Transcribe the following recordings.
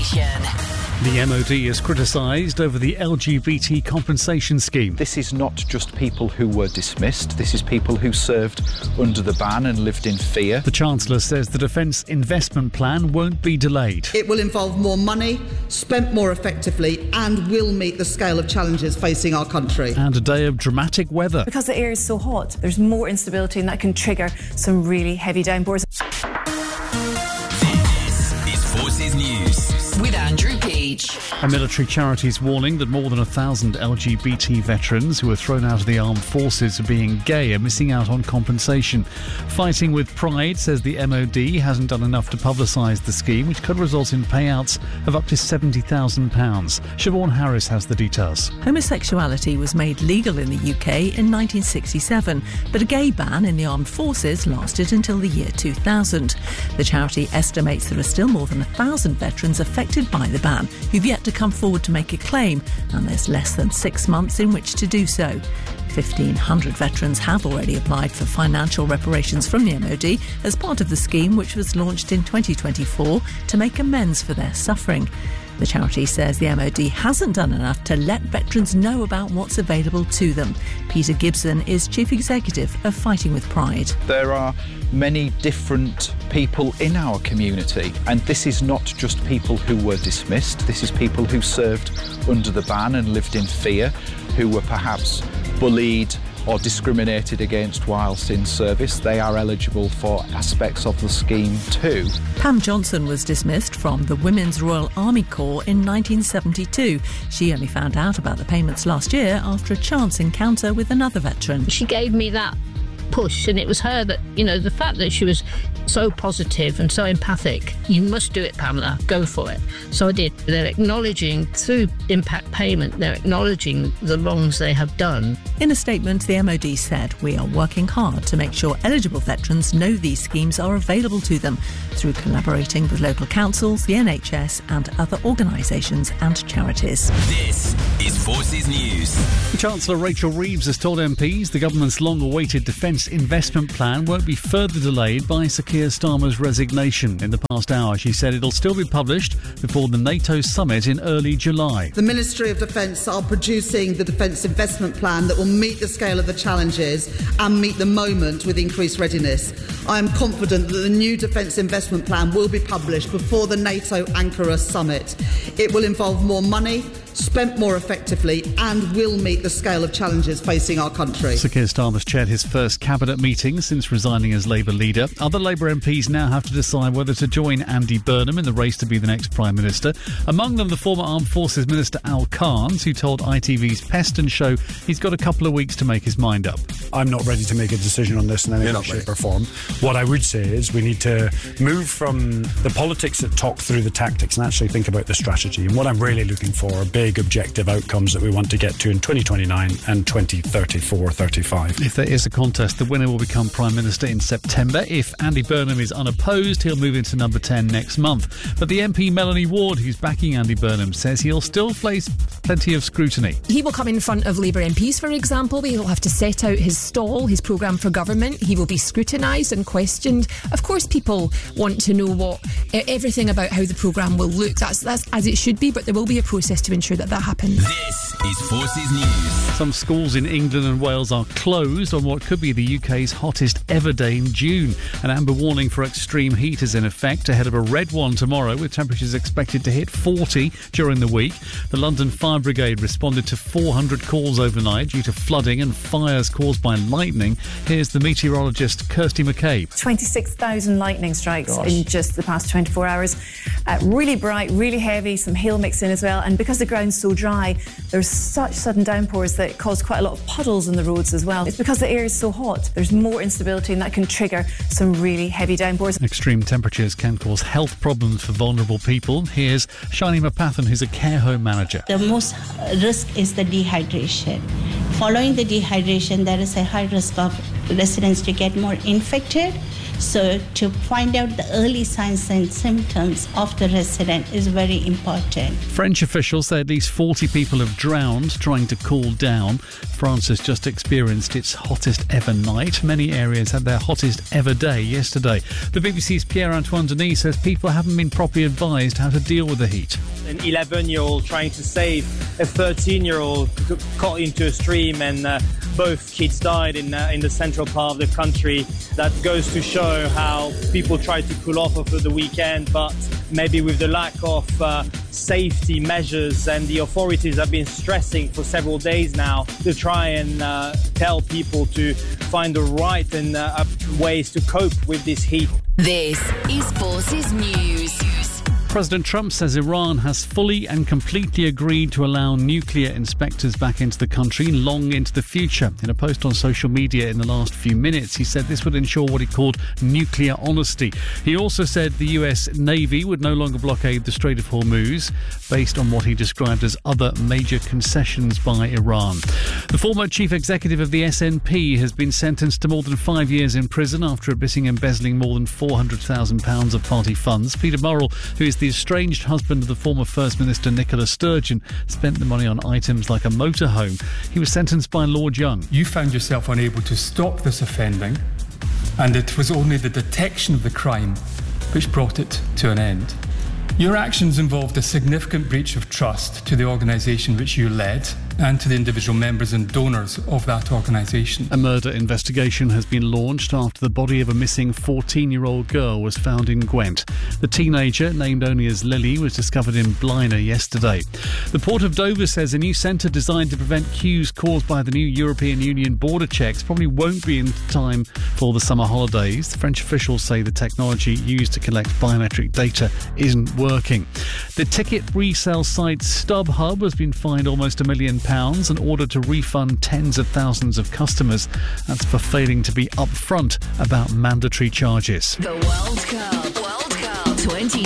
station. The MOD is criticised over the LGBT compensation scheme. This is not just people who were dismissed. This is people who served under the ban and lived in fear. The Chancellor says the Defence Investment Plan won't be delayed. It will involve more money, spent more effectively, and will meet the scale of challenges facing our country. And a day of dramatic weather. Because the air is so hot, there's more instability and that can trigger some really heavy downpours. This is Forces News with Andrew Peach. A military charity's warning that more than 1,000 LGBT veterans who were thrown out of the armed forces for being gay are missing out on compensation. Fighting with Pride says the MOD hasn't done enough to publicise the scheme, which could result in payouts of up to £70,000. Siobhan Harris has the details. Homosexuality was made legal in the UK in 1967, but a gay ban in the armed forces lasted until the year 2000. The charity estimates there are still more than 1,000 veterans affected by the ban who've yet to come forward to make a claim, and there's less than 6 months in which to do so. 1,500 veterans have already applied for financial reparations from the MOD as part of the scheme, which was launched in 2024 to make amends for their suffering. The charity says the MOD hasn't done enough to let veterans know about what's available to them. Peter Gibson is Chief Executive of Fighting with Pride. There are many different people in our community, and this is not just people who were dismissed. This is people who served under the ban and lived in fear, who were perhaps bullied or discriminated against whilst in service. They are eligible for aspects of the scheme too. Pam Johnson was dismissed from the Women's Royal Army Corps in 1972. She only found out about the payments last year after a chance encounter with another veteran. She gave me that push, and it was her that, the fact that she was so positive and so empathic. You must do it, Pamela, go for it. So I did. They're acknowledging through impact payment, they're acknowledging the wrongs they have done. In a statement, the MOD said, "We are working hard to make sure eligible veterans know these schemes are available to them through collaborating with local councils, the NHS and other organisations and charities." This is Forces News. Chancellor Rachel Reeves has told MPs the government's long-awaited Defence Investment Plan won't be further delayed by Sir Keir Starmer's resignation. In the past hour, she said it'll still be published before the NATO summit in early July. The Ministry of Defence are producing the Defence Investment Plan that will meet the scale of the challenges and meet the moment with increased readiness. I am confident that the new Defence Investment Plan will be published before the NATO Ankara summit. It will involve more money, spent more effectively, and will meet the scale of challenges facing our country. Sir Keir Starmer's chaired his first cabinet meeting since resigning as Labour leader. Other Labour MPs now have to decide whether to join Andy Burnham in the race to be the next Prime Minister. Among them, the former Armed Forces Minister Al Carnes, who told ITV's Peston show he's got a couple of weeks to make his mind up. I'm not ready to make a decision on this in any way, shape or form. What I would say is we need to move from the politics that talk through the tactics and actually think about the strategy. And what I'm really looking for are big objective outcomes that we want to get to in 2029 and 2034-35. If there is a contest, the winner will become Prime Minister in September. If Andy Burnham is unopposed, he'll move into number 10 next month. But the MP Melanie Ward, who's backing Andy Burnham, says he'll still face plenty of scrutiny. He will come in front of Labour MPs, for example. He will have to set out his stall, his programme for government. He will be scrutinised and questioned. Of course, people want to know everything about how the programme will look. That's as it should be, but there will be a process to ensure that happens. This is Forces News. Some schools in England and Wales are closed on what could be the UK's hottest ever day in June. An amber warning for extreme heat is in effect ahead of a red one tomorrow, with temperatures expected to hit 40 during the week. The London Fire Brigade responded to 400 calls overnight due to flooding and fires caused by lightning. Here's the meteorologist Kirsty McCabe. 26,000 lightning strikes in just the past 24 hours. Really bright, really heavy, some hail mixed in as well. And because the ground's so dry, there's such sudden downpours that cause quite a lot of puddles on the roads as well. It's because the air is so hot. There's more instability and that can trigger some really heavy downpours. Extreme temperatures can cause health problems for vulnerable people. Here's Shani Mapathan, who's a care home manager. The most risk is the dehydration. Following the dehydration, there is a high risk of residents to get more infected. So to find out the early signs and symptoms of the resident is very important. French officials say at least 40 people have drowned trying to cool down. France has just experienced its hottest ever night. Many areas had their hottest ever day yesterday. The BBC's Pierre-Antoine Denis says people haven't been properly advised how to deal with the heat. An 11-year-old trying to save a 13-year-old caught into a stream, and both kids died in the central part of the country. That goes to show how people try to cool off over the weekend, but maybe with the lack of safety measures, and the authorities have been stressing for several days now to try and tell people to find the right and ways to cope with this heat. This is Forces News. President Trump says Iran has fully and completely agreed to allow nuclear inspectors back into the country long into the future. In a post on social media in the last few minutes, he said this would ensure what he called nuclear honesty. He also said the US Navy would no longer blockade the Strait of Hormuz, based on what he described as other major concessions by Iran. The former chief executive of the SNP has been sentenced to more than 5 years in prison after admitting embezzling more than £400,000 of party funds. Peter Murrell, who is the estranged husband of the former First Minister Nicola Sturgeon, spent the money on items like a motorhome. He was sentenced by Lord Young. You found yourself unable to stop this offending, and it was only the detection of the crime which brought it to an end. Your actions involved a significant breach of trust to the organisation which you led and to the individual members and donors of that organisation. A murder investigation has been launched after the body of a missing 14-year-old girl was found in Gwent. The teenager, named only as Lily, was discovered in Blaina yesterday. The Port of Dover says a new centre designed to prevent queues caused by the new European Union border checks probably won't be in time for the summer holidays. The French officials say the technology used to collect biometric data isn't working. The ticket resale site StubHub has been fined almost £1 million in order to refund tens of thousands of customers. That's for failing to be upfront about mandatory charges. The World Cup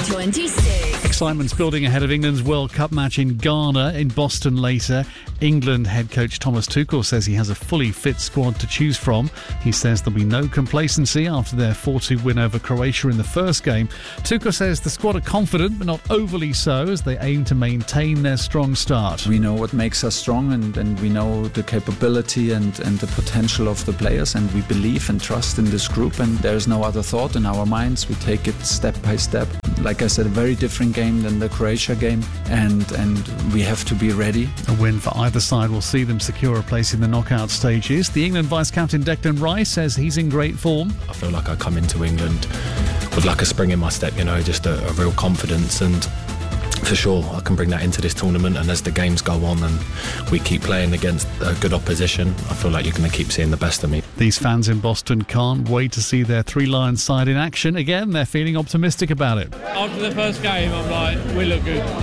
2026. Excitement's building ahead of England's World Cup match in Ghana in Boston later. England head coach Thomas Tuchel says he has a fully fit squad to choose from. He says there'll be no complacency after their 4-2 win over Croatia in the first game. Tuchel says the squad are confident but not overly so as they aim to maintain their strong start. We know what makes us strong, and we know the capability and the potential of the players, and we believe and trust in this group, and there's no other thought in our minds. We take it step by step. Like I said, a very different game than the Croatia game, and we have to be ready. A win for either side will see them secure a place in the knockout stages. The England vice-captain Declan Rice says he's in great form. I feel like I come into England with like a spring in my step, just a real confidence, and for sure I can bring that into this tournament. And as the games go on and we keep playing against a good opposition, I feel like you're going to keep seeing the best of me. These fans in Boston can't wait to see their Three Lions side in action. Again, they're feeling optimistic about it. After the first game, I'm like, we look good.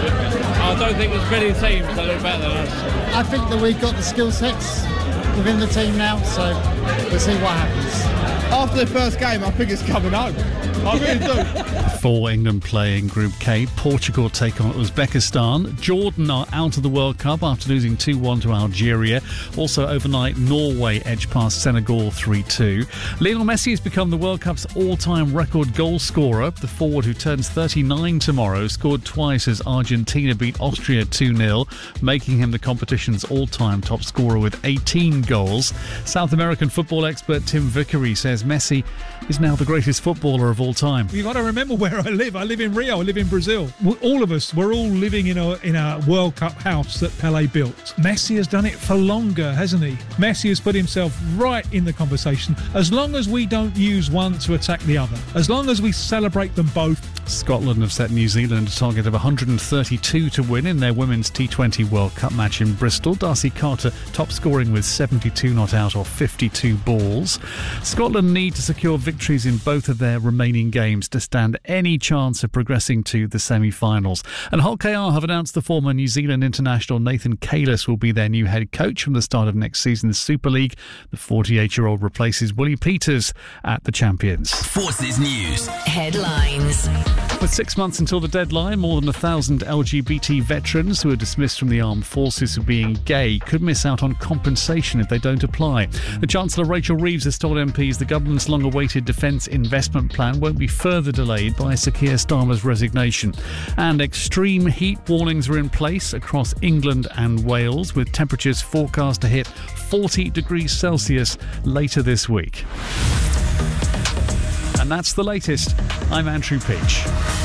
I don't think there's many teams that look better than us. I think that we've got the skill sets within the team now, so we'll see what happens. After the first game, I think it's coming home. I really do. 4 England play in Group K. Portugal take on Uzbekistan. Jordan are out of the World Cup after losing 2-1 to Algeria. Also overnight, Norway edged past Senegal 3-2. Lionel Messi has become the World Cup's all-time record goal scorer. The forward, who turns 39 tomorrow, scored twice as Argentina beat Austria 2-0, making him the competition's all-time top scorer with 18 goals. South American football expert Tim Vickery says Messi is now the greatest footballer of all time. You've got to remember where I live. I live in Rio. I live in Brazil. All of us, we're all living in a World Cup house that Pelé built. Messi has done it for longer, hasn't he? Messi has put himself right in the conversation. As long as we don't use one to attack the other, as long as we celebrate them both. Scotland have set New Zealand a target of 132 to win in their Women's T20 World Cup match in Bristol. Darcy Carter top scoring with 72 not out or 52 balls. Scotland need to secure victories in both of their remaining games to stand any chance of progressing to the semi-finals. And Hull KR have announced the former New Zealand international Nathan Kalis will be their new head coach from the start of next season's Super League. The 48-year-old replaces Willie Peters at the Champions. Forces News headlines. With 6 months until the deadline, more than 1,000 LGBT veterans who are dismissed from the armed forces for being gay could miss out on compensation if they don't apply. The Chancellor Rachel Reeves has told MPs the government's long-awaited defence investment plan won't be further delayed by Sir Keir Starmer's resignation. And extreme heat warnings are in place across England and Wales, with temperatures forecast to hit 40 degrees Celsius later this week. And that's the latest. I'm Andrew Peach.